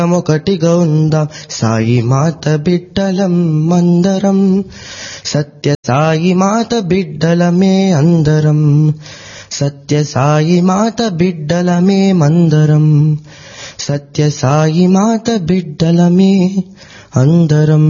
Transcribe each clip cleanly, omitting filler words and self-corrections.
ఒకటిగా ఉందాం సాయి మాత బిడ్డలం మందరం, సత్య సాయి మాత బిడ్డలమే అందరం, సత్య సాయి మాత బిడ్డలమే మందరం, సత్య సాయి మాత బిడ్డలమే అందరం.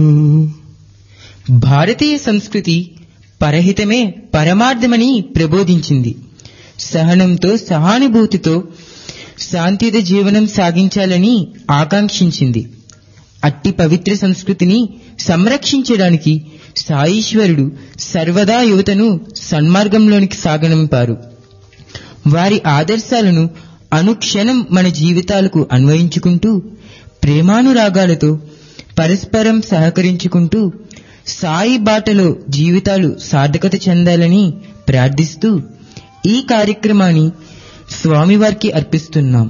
భారతీయ సంస్కృతి పరహితమే పరమార్థమని ప్రబోధించింది. సహనంతో సహానుభూతితో శాంతియుత జీవనం సాగించాలని ఆకాంక్షించింది. అట్టి పవిత్ర సంస్కృతిని సంరక్షించడానికి సాయీశ్వరుడు సర్వదా యువతను సన్మార్గంలోనికి సాగనంపారు. వారి ఆదర్శాలను అనుక్షణం మన జీవితాలకు అన్వయించుకుంటూ ప్రేమానురాగాలతో పరస్పరం సహకరించుకుంటూ సాయి బాటలో జీవితాలు సార్థకత చెందాలని ప్రార్థిస్తూ ఈ కార్యక్రమాన్ని స్వామివారికి అర్పిస్తున్నాం.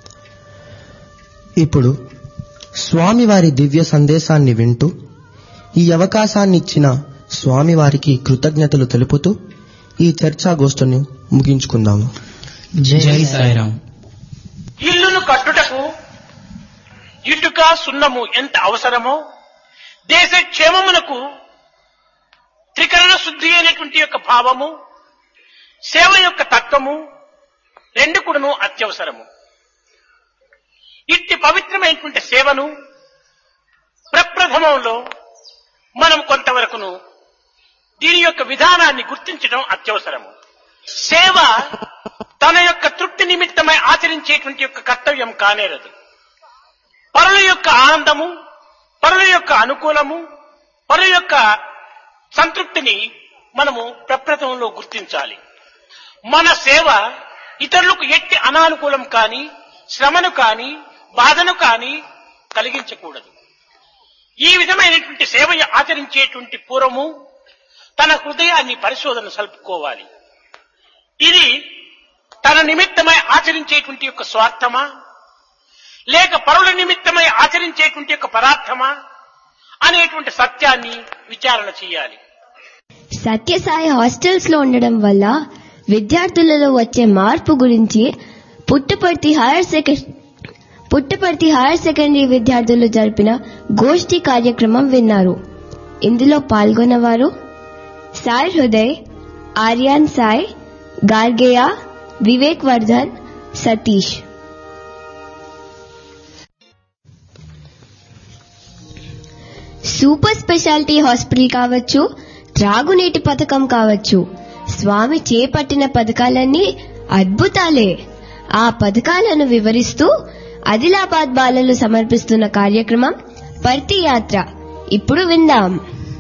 ఇప్పుడు స్వామివారి దివ్య సందేశాన్ని వింటూ ఈ అవకాశాన్ని ఇచ్చిన స్వామివారికి కృతజ్ఞతలు తెలుపుతూ ఈ చర్చాగోష్ఠిని ముగించుకుందాము. జై సాయిరాం. ఇల్లును కట్టుటకు ఇటుక సున్నము ఎంత అవసరమో, దేశ క్షేమమునకు త్రికరణ శుద్ధి అయినటువంటి యొక్క భావము, సేవ యొక్క తత్వము రెండు కూడాను అత్యవసరము. ఇట్టి పవిత్రమైనటువంటి సేవను ప్రప్రథమంలో మనం కొంతవరకును దీని యొక్క విధానాన్ని గుర్తించడం అత్యవసరము. సేవ తన యొక్క తృప్తి నిమిత్తమై ఆచరించేటువంటి యొక్క కర్తవ్యం కానేరదు. పరుల యొక్క ఆనందము, పరుల యొక్క అనుకూలము, పరుల యొక్క సంతృప్తిని మనము ప్రప్రథమంలో గుర్తించాలి. మన సేవ ఇతరులకు ఎట్టి అనానుకూలం కాని, శ్రమను కాని, బాధను కాని కలిగించకూడదు. ఈ విధమైనటువంటి సేవ ఆచరించేటువంటి పూర్వము తన హృదయాన్ని పరిశోధన సల్పుకోవాలి. ఇది తన నిమిత్తమై ఆచరించేటువంటి యొక్క స్వార్థమా, లేక పరుల నిమిత్తమై ఆచరించేటువంటి యొక్క పదార్థమా అనేటువంటి సత్యాన్ని విచారణ చేయాలి. సత్యసాయి హాస్టల్స్ లో ఉండడం వల్ల విద్యార్థులలో వచ్చే మార్పు గురించి పుట్టపర్తి హైయర్ సెకండరీ విద్యార్థులు జరిపిన గోష్ఠి కార్యక్రమం విన్నారు. ఇందులో పాల్గొన్నవారు Sai Hriday, Aryan Sai, Gargeya, Vivek Vardhan, Satish. Super speciality hospital కావచ్చు, త్రాగునీటి పథకం కావచ్చు, స్వామి చేపట్టిన పథకాలన్నీ అద్భుతాలే. ఆ పథకాలను వివరిస్తూ ఆదిలాబాద్ బాలలు సమర్పిస్తున్న కార్యక్రమం పర్తి యాత్ర ఇప్పుడు విందాం.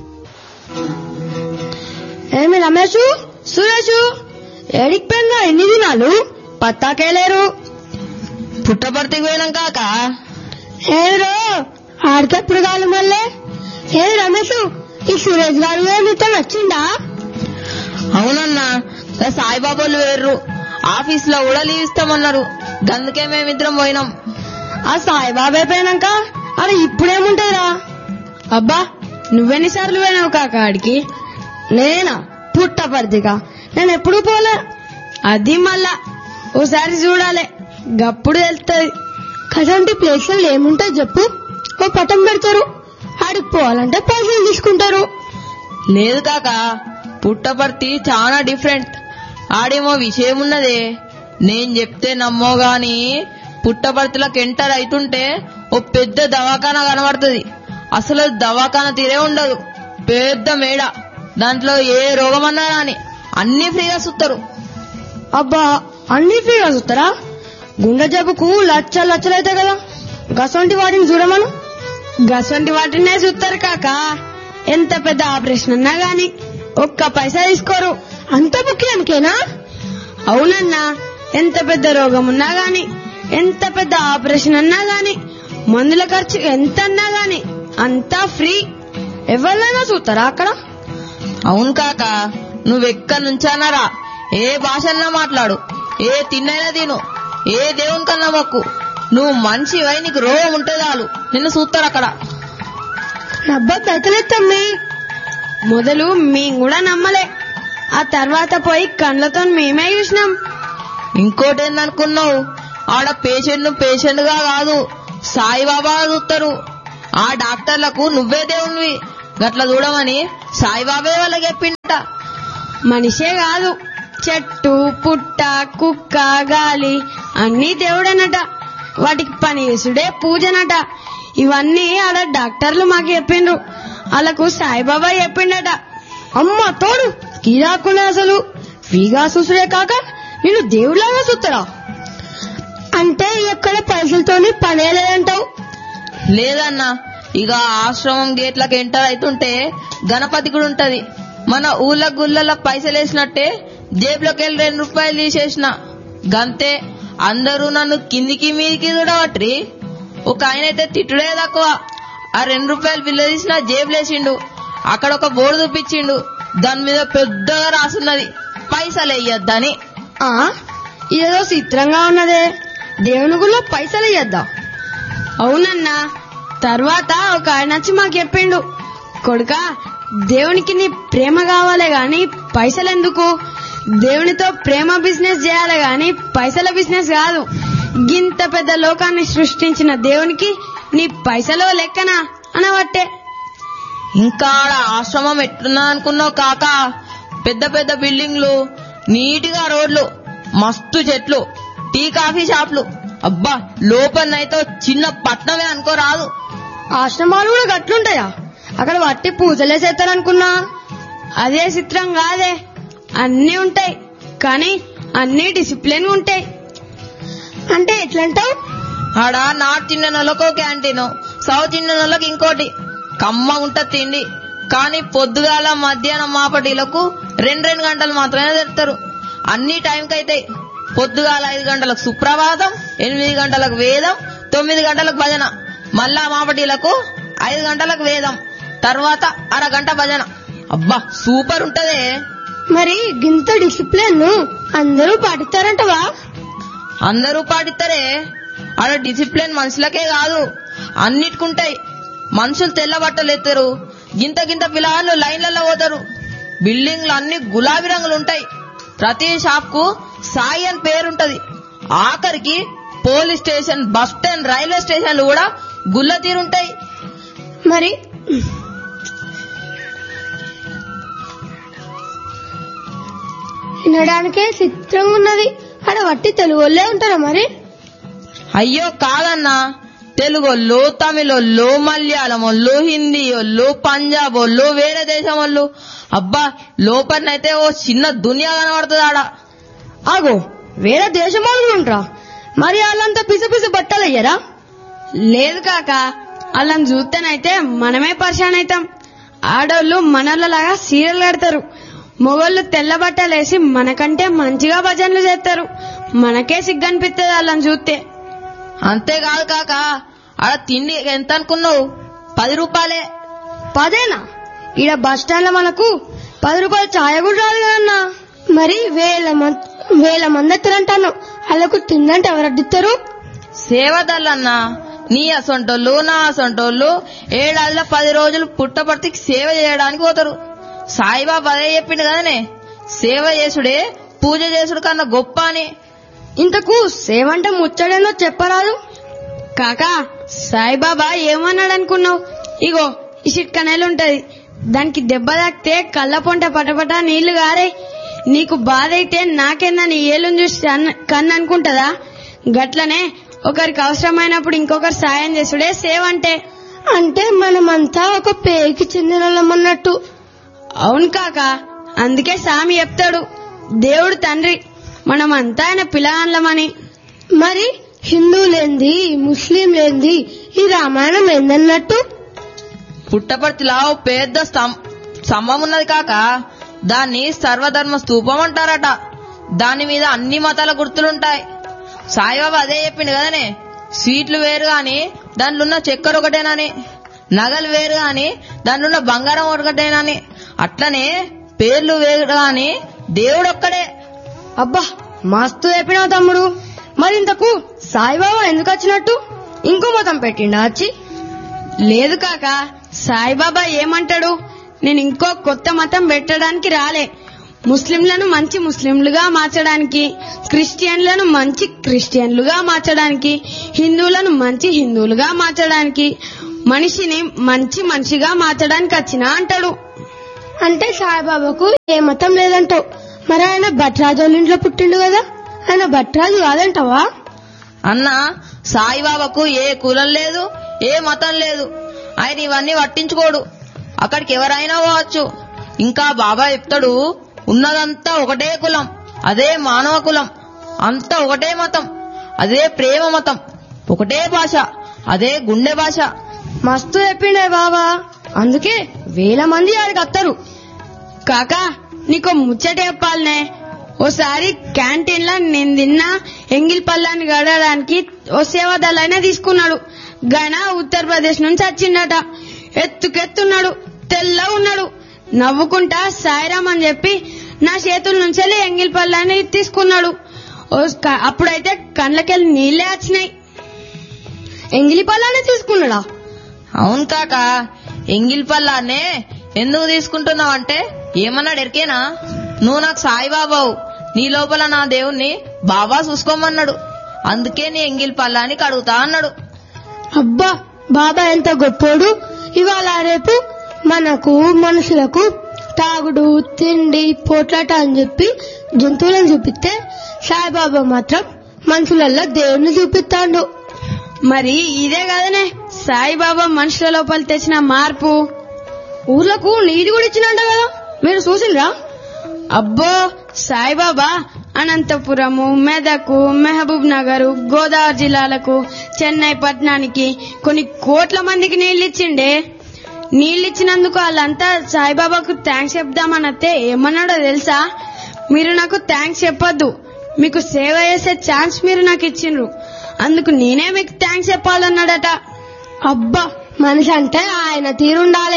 ఏమి రమేషు, సురేషు ఏడికి పోయినా ఎన్ని దినాలు పత్తాకేలేరు? పుట్టపర్తికి పోయినాం కాక. ఏరో ఆడికెప్పుడు కాదు మళ్ళీ. ఏది రమేషు, ఈ సురేష్ గారు నీతో వచ్చిందా? అవునన్నా, సాయిబాబాలు వేర్రు, ఆఫీస్ లో కూడా లీవ్ ఇస్తామన్నారు, అందుకే మేమిద్దరం పోయినాం. ఆ సాయిబాబా పోయినాక అరే ఇప్పుడేముంటదిరా? అబ్బా నువ్వెన్నిసార్లు పోయినావు కాక ఆడికి? నేనా పుట్టపర్తిగా? నేను ఎప్పుడు పోలే. అది మళ్ళా ఓసారి చూడాలి, గప్పుడు వెళ్తాయి. కదంటి ప్లేసులు ఏముంటాయి చెప్పు? ఓ పటం పెడతారు, ఆడికి పోవాలంటే పైసలు తీసుకుంటారు. లేదు కాక, పుట్టపర్తి చాలా డిఫరెంట్. ఆడేమో విషయం ఉన్నదే, నేను చెప్తే నమ్మో గాని పుట్టపర్తిలోకి ఎంటర్ అవుతుంటే ఓ పెద్ద దవాఖానా కనబడుతుంది. అసలు దవాఖానా తీరే ఉండదు, పెద్ద మేడ, దాంట్లో ఏ రోగమన్నా రాని అన్ని ఫ్రీగా చూస్తారు. అబ్బా అన్ని ఫ్రీగా చూస్తారా? గుండె జబ్బుకు లక్షలు అవుతాయి కదా, గసంటి వాటిని చూడమను. గసంటి వాటినే చూస్తారు కాక. ఎంత పెద్ద ఆపరేషన్ అన్నా గాని ఒక్క పైసా తీసుకోరు. అంత ముఖ్యానికేనా? అవునన్నా, ఎంత పెద్ద రోగం ఉన్నా గాని, ఎంత పెద్ద ఆపరేషన్ అన్నా గాని, మందుల ఖర్చు ఎంత అన్నా గాని అంతా ఫ్రీ. ఎవరైనా చూస్తారా అక్కడ? అవును కాక, నువ్వెక్కడి నుంచానరా, ఏ భాషన్నా మాట్లాడు, ఏ తిన్నైనా తిను, ఏ దేవుని కన్నా మొక్కు, నువ్వు మనిషివై నీకు రోగం ఉంటే చాలు నిన్ను చూస్తారు అక్కడ. నమ్మద్దు. మొదలు మేము కూడా నమ్మలే, ఆ తర్వాత పోయి కళ్ళతో మేమే చూసినాం. ఇంకోటేందనుకున్నావు, ఆడ పేషెంట్ గా కాదు, సాయిబాబా చూస్తారు. ఆ డాక్టర్లకు నువ్వే దేవునివి గట్ల చూడమని సాయిబాబే వాళ్ళకి చెప్పింట. మనిషే కాదు, చెట్టు పుట్ట కుక్క గాలి అన్నీ దేవుడనట. వాటికి పని చేసుడే పూజనట. ఇవన్నీ ఆడ డాక్టర్లు మాకు చెప్పిండ్రు. వాళ్ళకు సాయిబాబా చెప్పిండట. అమ్మ తోడు కీరాకునే అసలు ఫ్రీగా చూసుడే కాక నేను దేవుడిలాగా చూస్తారా? అంటే ఎక్కడ పైసలతోని పనే లేదంటావు? లేదన్నా, ఇక ఆశ్రమం గేట్లకు ఎంటర్ అవుతుంటే గణపతి కూడా ఉంటది. మన ఊళ్ళ గుళ్ళ పైసలు వేసినట్టే జేబులోకి వెళ్ళి 2 రూపాయలు తీసేసిన గంతే. అందరూ నన్ను కిందికి మీదికి చూడవట్రి. ఒక ఆయన అయితే తిట్టుడే తక్కువ. ఆ 2 రూపాయలు బిల్లు తీసిన జేబులేసిండు. అక్కడ ఒక బోర్డు చూపించిండు. దాని మీద పెద్దగా రాసున్నది పైసలు వేయొద్దని. ఏదో చిత్రంగా ఉన్నదే, దేవుని గుళ్ళో పైసలు వేయద్దా? అవునన్నా. తర్వాత ఒక ఆయన వచ్చి మాకు చెప్పిండు, కొడుకా దేవునికి నీ ప్రేమ కావాలే గాని పైసలెందుకు? దేవునితో ప్రేమ బిజినెస్ చేయాలి గాని పైసల బిజినెస్ కాదు. గింత పెద్ద లోకాన్ని సృష్టించిన దేవునికి నీ పైసలో లెక్కనా అనవట్టే. ఇంకా ఆశ్రమం ఎట్లున్నా అనుకున్నావు కాక? పెద్ద పెద్ద బిల్డింగ్లు, నీటిగా రోడ్లు, మస్తు చెట్లు, టీ కాఫీ షాప్లు. అబ్బా, లోపలనైతే చిన్న పట్నమే అనుకోరాదు. ఆశ్రమాలు కూడా గట్లుంటాయా? అక్కడ వట్టి పూజలేసేస్తారనుకున్నా. అదే చిత్రం కాదే, అన్నీ ఉంటాయి కానీ అన్ని డిసిప్లిన్ ఉంటాయి. అంటే ఎట్లంటావు? ఆడ నార్త్ ఇండియన్ వాళ్ళకు క్యాంటీన్, సౌత్ ఇండియన్ వాళ్ళకి ఇంకోటి. కమ్మ ఉంటది తిండి. కానీ పొద్దుగాల మధ్యాహ్నం మాపటీలకు 2 గంటలు మాత్రమే తెస్తారు. అన్ని టైంకి అయితాయి. పొద్దుగాల 5 గంటలకు సుప్రభాతం, 8 గంటలకు వేదం, 9 గంటలకు భజన, మళ్ళా మాపటీలకు 5 గంటలకు వేదం, తర్వాత అరగంట భజన. అబ్బా సూపర్ ఉంటదే. మరి గింత డిసిప్లిన్ అందరూ పాటిస్తారంటవా? అందరూ పాటిస్తారే. ఆడ డిసిప్లిన్ మనుషులకే కాదు అన్నిటికుంటాయి. మనుషులు తెల్ల బట్టలు ఎత్తారు. గింత గింత పిల్లలు లైన్లలో పోతారు. బిల్డింగ్లు అన్ని గులాబీ రంగులు ఉంటాయి. ప్రతి షాప్ కు సాయి అని పేరుంటది. ఆఖరికి police station, bus stand, railway స్టేషన్లు కూడా గుల్ల తీరుంటాయి. మరి వినడానికే చిత్రంగా ఉన్నది. ఆడ వట్టి తెలుగు వాళ్ళే ఉంటారా మరి? అయ్యో కాదన్నా, తెలుగోళ్ళు, తమిళోళ్ళు, మలయాళం వాళ్ళు, హిందీ వాళ్ళు, పంజాబ్ వాళ్ళు, వేరే దేశం వాళ్ళు. అబ్బా లోపలనైతే ఓ చిన్న దునియా కనబడుతుంది ఆడ. ఆగో, వేరే దేశం వాళ్ళు ఉంటారా? మరి వాళ్ళంతా పిసి పిసి బట్టలు అయ్యారా? లేదు కాక, వాళ్ళని చూస్తేనైతే మనమే పరిశాన్ అవుతాం. ఆడోళ్ళు మనోళ్ళలాగా సీరియల్ కడతారు. మొగోళ్ళు తెల్ల బట్టలు వేసి మనకంటే మంచిగా భజనలు చేస్తారు. మనకే సిగ్గనిపిస్తుంది వాళ్ళని చూస్తే. అంతేకాదు కాక, ఆడ తిండి ఎంత అనుకున్నావు? 10 రూపాయలే. 10ఏనా? ఈడ బస్ స్టాండ్ లో మనకు 10 రూపాయలు ఛాయ కూడా రాదు కదన్నా. మరి వేల మంది ఎత్తారంటాను. వాళ్ళకు తిందంటే ఎవరు అడ్డిస్తారు? సేవదల్లన్నా, నీ అసొంటోళ్ళు నా అసొంటోళ్ళు ఏడాదిలో 10 రోజులు పుట్టపర్తికి సేవ చేయడానికి పోతారు. సాయిబాబా అదే చెప్పిండు కదనే, సేవ చేసుడే పూజ చేసుడు కన్నా గొప్ప అని. ఇంతకు సేవ అంటే ముచ్చడేనో చెప్పరాదు? కాకా, సాయిబాబా ఏమన్నాడు అనుకున్నావు? ఇగో ఈ చిట్కనేలుంటది, దానికి దెబ్బ తాకితే కళ్ళ పొంట పటపట నీళ్లు గారే. నీకు బాధ అయితే నాకేందని ఏలుని చూసి కన్ను అనుకుంటదా? గట్లనే ఒకరికి అవసరమైనప్పుడు ఇంకొకరు సాయం చేసుడే సేవ అంటే. అంటే మనమంతా ఒక పేరుకి చెందిన వాళ్ళమన్నట్టు. అవును కాక, అందుకే స్వామి చెప్తాడు, దేవుడు తండ్రి, మనమంతా ఆయన పిల్లగాండ్లమని. మరి హిందువులేంది, ముస్లింలేంది, ఈ రామాయణం ఏందన్నట్టు? పుట్టపర్తిలా ఓ పెద్ద స్తంభం ఉన్నది కాక, దాన్ని సర్వధర్మ స్తూపం అంటారట. దాని మీద అన్ని మతాల గుర్తులుంటాయి. సాయిబాబా అదే చెప్పిండు కదనే, స్వీట్లు వేరు గాని దాంట్లో ఉన్న చక్కెర ఒకటేనని, నగలు వేరు గాని దాంట్లో ఉన్న బంగారం ఒకటేనని, అట్లనే పేర్లు వేరు గాని దేవుడు ఒక్కడే. అబ్బా మస్తు చెప్పినావు తమ్ముడు. మరి ఇంతకు సాయిబాబా ఎందుకు వచ్చినట్టు? ఇంకో మతం పెట్టిండా వచ్చి? లేదు కాక, సాయిబాబా ఏమంటాడు, నేను ఇంకో కొత్త మతం పెట్టడానికి రాలే, ముస్లింలను మంచి ముస్లింలుగా మార్చడానికి, క్రిస్టియన్లను మంచి క్రిస్టియన్లుగా మార్చడానికి, హిందువులను మంచి హిందువులుగా మార్చడానికి, మనిషిని మంచి మనిషిగా మార్చడానికి వచ్చిన అంటాడు. అంటే సాయిబాబాకు ఏ మతం లేదంటావు. మరి ఆయన భట్రాజు ఇంట్లో పుట్టిండు కదా, ఆయన భట్రాజు కాదంటావా? అన్నా, సాయిబాబాకు ఏ కులం లేదు, ఏ మతం లేదు. ఆయన ఇవన్నీ పట్టించుకోడు. అక్కడికి ఎవరైనా పోవచ్చు. ఇంకా బాబా చెప్తాడు, ఉన్నదంతా ఒకటే కులం, అదే మానవ కులం. అంతా ఒకటే మతం, అదే ప్రేమ మతం. ఒకటే భాష, అదే గుండె భాష. మస్తు చెప్పిండే బాబా, అందుకే వేల మంది ఆడికి వస్తారు. కాకా, నీకు ముచ్చట చెప్పాలనే. ఓసారి క్యాంటీన్ లో నేను తిన్న ఎంగిల్ పళ్ళాన్ని గడడానికి ఓ సేవాదళైనా తీసుకున్నాడు. గన ఉత్తరప్రదేశ్ నుంచి వచ్చిండట. ఎత్తుకెత్తున్నాడు, తెల్ల ఉన్నాడు. నవ్వుకుంటా సాయిరామ్ అని చెప్పి నా చేతుల నుంచి ఎంగిల్ పళ్ళాన్ని తీసుకున్నాడు. అప్పుడైతే కళ్ళకెళ్ళి నీళ్లే వచ్చినాయి. ఎంగిలి పళ్ళాన్ని తీసుకున్నాడా? అవును కాక, ఎంగిల్ పళ్ళాన్నే ఎందుకు తీసుకుంటున్నావు అంటే ఏమన్నాడు ఎరికేనా? నువ్వు నాకు సాయిబాబావు, నీ లోపల నా దేవుణ్ణి బాబా చూసుకోమన్నాడు. అందుకే నీ ఎంగిల్ పళ్ళాన్ని కడుగుతా అన్నాడు. అబ్బా, బాబా ఎంత గొప్పోడు. ఇవాళ రేపు మనకు మనుషులకు తాగుడు, తిండి, పోట్లాట అని చెప్పి జంతువులను చూపిస్తే సాయిబాబా మాత్రం మనుషులలో దేవుణ్ణి చూపిస్తాడు. మరి ఇదే కదనే సాయిబాబా మనుషుల లోపల తెచ్చిన మార్పు. ఊర్లకు నీటి కూడా ఇచ్చినట్ట కదా, మీరు చూసిండ్రా? అబ్బో, సాయిబాబా అనంతపురము, మెదకు, మహబూబ్ నగర్, గోదావరి జిల్లాలకు, చెన్నై పట్టణానికి కొన్ని కోట్ల మందికి నీళ్లిచ్చిండే. నీళ్లిచ్చినందుకు వాళ్ళంతా సాయిబాబాకు థ్యాంక్స్ చెప్దామనతే ఏమన్నాడో తెలుసా? మీరు నాకు థ్యాంక్స్ చెప్పొద్దు, మీకు సేవ చేసే ఛాన్స్ మీరు నాకు ఇచ్చిండ్రు, అందుకు నేనే మీకు థ్యాంక్స్ చెప్పాలన్నాడట. అబ్బా, మనిషి అంటే ఆయన తీరుండాలి.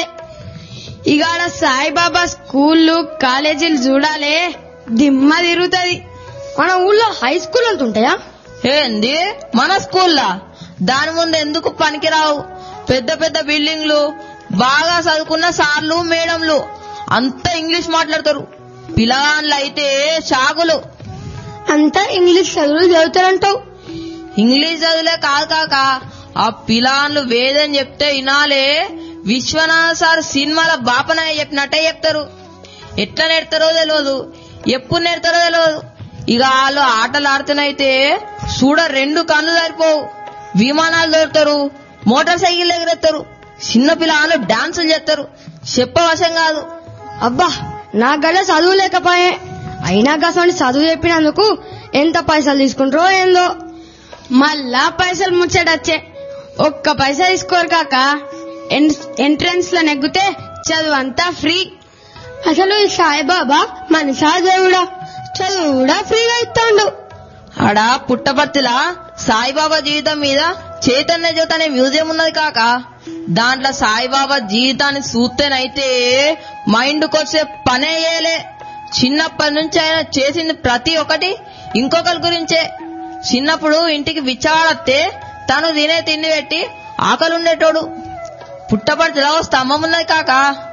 ఇగాడ సాయిబాబా స్కూళ్ళు, కాలేజీలు చూడాలే, దిమ్మ తిరుగుతుంది. మన ఊళ్ళో హై స్కూల్ అంటుంటాయా? ఏంది మన స్కూల్లా? దాని ముందు ఎందుకు పనికిరావు పెద్ద పెద్ద బిల్డింగ్లు, బాగా చదువుకున్న సార్లు, మేడంలు అంతా ఇంగ్లీష్ మాట్లాడతారు. పిల్లగాళ్ళు అయితే షాకులు. అంతా ఇంగ్లీష్ చదువులు చదువుతారంటావు? ఇంగ్లీష్ చదువులే కాదు కాక, ఆ పిల్లగాళ్ళు వేదం చెప్తే వినాలే. విశ్వనాథ్ సార్ సినిమాల బాపనాయ చెప్పినట్టే చెప్తారు. ఎట్లా నేర్తారో తెలియదు, ఎప్పుడు నేర్తారో తెలియదు. ఇక వాళ్ళు ఆటలు ఆడుతున్నైతే చూడ 2 కళ్ళు సరిపోవు. విమానాలు దొరుకుతారు, మోటార్ సైకిల్ ఎగరేస్తారు, చిన్న పిల్లలు డాన్సులు చేస్తారు. చెప్పవశం కాదు. అబ్బా, నా గడ చదువు లేకపోయే, అయినా గసండి చదువు చెప్పినందుకు ఎంత పైసలు తీసుకుంటారో ఏందో. మళ్ళా పైసలు ముచ్చటచ్చే. ఒక్క పైసా తీసుకోరు కాక. ఎంట్రన్స్ లో నెగ్గితే చదువు అంతా ఫ్రీ. అసలు ఈ సాయిబాబా మనిషా దేవుడా? చదువు కూడా ఫ్రీగా ఇస్తాడు. ఆడ పుట్టపర్తిలా సాయిబాబా జీవితం మీద చైతన్య జ్యోతి అనే మ్యూజియం ఉన్నది కాక. దాంట్లో సాయిబాబా జీవితాన్ని చూస్తేనైతే మైండ్కి వచ్చే పనే చేయలే. చిన్నప్పటి నుంచి ఆయన చేసింది ప్రతి ఒక్కటి ఇంకొకరి గురించే. చిన్నప్పుడు ఇంటికి విచ్చాడత్తే తను తినే తిండి పెట్టి ఆకలుండేటోడు. పుట్టపర్తిలో స్తంభం ఉన్నది కాక,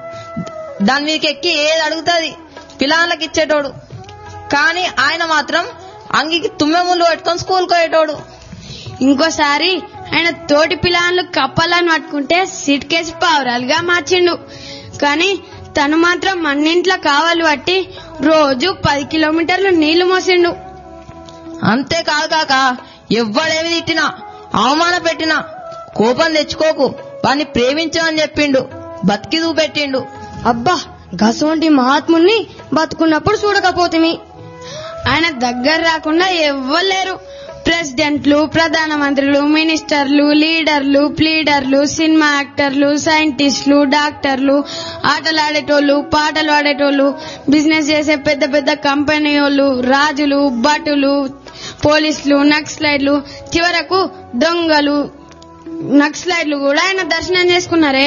దాని మీదకి ఎక్కి ఏది అడుగుతుంది పిల్లలకి ఇచ్చేటోడు. కానీ ఆయన మాత్రం అంగికి తుమ్మెముళ్ళు పెట్టుకొని స్కూల్కి పోయేటోడు. ఇంకోసారి ఆయన తోటి పిల్లలు కప్పలను పట్టుకుంటే సిట్కేసి పావురాలుగా మార్చిండు. కానీ తను మాత్రం మన్నింట్లో కావాలి పట్టి రోజు 10 కిలోమీటర్లు నీళ్లు మోసిండు. అంతేకాదు కాక, ఎవ్వడేమి తిట్టినా, అవమాన పెట్టినా కోపం తెచ్చుకోకు, వాణ్ణి ప్రేమించమని చెప్పిండు, బతికి చూపెట్టిండు. అబ్బా, గసోంటి మహాత్ముని బతుకున్నప్పుడు చూడకపోతిమి. ఆయన దగ్గర రాకుండా ఎవ్వలేరు. ప్రెసిడెంట్లు, ప్రధానమంత్రులు, మినిస్టర్లు, లీడర్లు, ప్లీడర్లు, సినిమా యాక్టర్లు, సైంటిస్టులు, డాక్టర్లు, ఆటలాడేటోళ్ళు, పాటలు పాడేటోళ్ళు, బిజినెస్ చేసే పెద్ద పెద్ద కంపెనీ వాళ్ళు, రాజులు, భటులు, పోలీసులు, నక్సలైట్లు, చివరకు దొంగలు, నక్సలైట్లు కూడా ఆయన దర్శనం చేసుకున్నారే.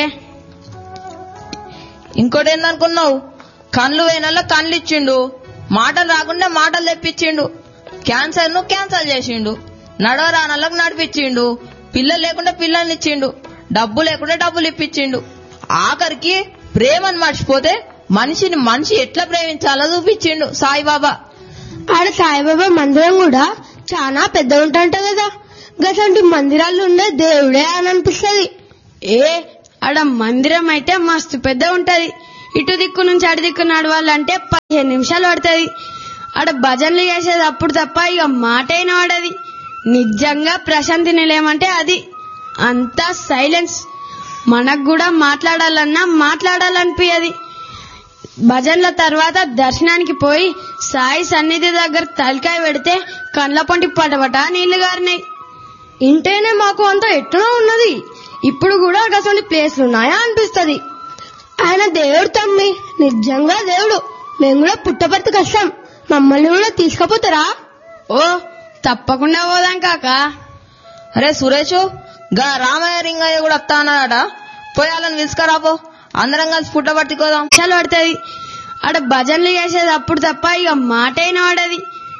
ఇంకోటి ఏందనుకున్నావు? కళ్ళు వేనల్లో కళ్ళు ఇచ్చిండు, మాటలు రాకుండా మాటలు తెప్పించిండు, క్యాన్సర్ ను క్యాన్సర్ చేసిండు, నడవరానలకు నడిపించిండు, పిల్లలు లేకుండా పిల్లల్ని ఇచ్చిండు, డబ్బు లేకుండా డబ్బులు ఇప్పించిండు. ఆఖరికి ప్రేమను మర్చిపోతే మనిషిని మనిషి ఎట్లా ప్రేమించాలో చూపించిండు సాయిబాబా. ఆడ సాయిబాబా మందిరం కూడా చాలా పెద్ద ఉంటంట కదా, గసంటి మందిరాలు ఉండే దేవుడే అని అనిపిస్తుంది. ఆడ మందిరం అయితే మస్తు పెద్ద ఉంటది. ఇటు దిక్కు నుంచి అటు దిక్కు నడవాలంటే 15 నిమిషాలు పడుతుంది. ఆడ భజనలు చేసేది అప్పుడు తప్ప ఇక మాటైన వాడది. నిజంగా ప్రశాంతి నిలయమంటే అది. అంతా సైలెన్స్. మనకు కూడా మాట్లాడాలనిపించదు. భజనల తర్వాత దర్శనానికి పోయి సాయి సన్నిధి దగ్గర తలకాయ పెడితే కండ్ల పొంటి పటపట నీళ్లు గారినాయి. ఇంటేనే మాకు అంతా ఎట్టునో ఉన్నది. ఇప్పుడు కూడా అటువంటి ప్లేస్లు ఉన్నాయా అనిపిస్తుంది. ఆయన దేవుడు తమ్మి, నిజంగా దేవుడు. మేము కూడా పుట్టపర్తికి వస్తాం, మమ్మల్ని కూడా తీసుకుపోతారా? ఓ తప్పకుండా పోదాం కాక. అరే సురేషు, గా రామయ్య రింగయ్య కూడా వస్తా అన్నాడట, పోయాలని తీసుకురాపో, అందరం కలిసి పుట్టపర్తికోదాం. పడుతుంది. ఆడ భజనలు చేసేది అప్పుడు తప్ప ఇక మాటైన వాడది.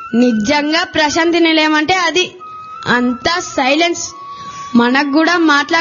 నిజంగా ప్రశాంతి నిలయమంటే అది. అంతా సైలెన్స్. మనకు కూడా